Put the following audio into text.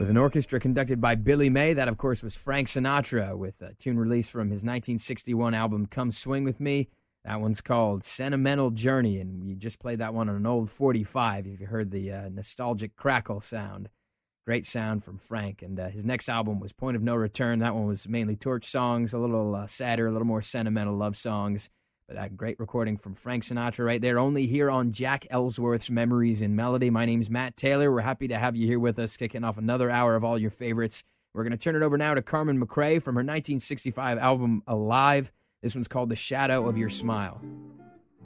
with an orchestra conducted by Billy May. That, of course, was Frank Sinatra with a tune released from his 1961 album, Come Swing With Me. That one's called Sentimental Journey, and we just played that one on an old 45, if you heard the nostalgic crackle sound. Great sound from Frank, and his next album was Point of No Return. That one was mainly torch songs, a little sadder, a little more sentimental love songs. But that great recording from Frank Sinatra right there, only here on Jack Ellsworth's Memories in Melody. My name's Matt Taylor. We're happy to have you here with us, kicking off another hour of all your favorites. We're going to turn it over now to Carmen McRae from her 1965 album, Alive. This one's called The Shadow of Your Smile.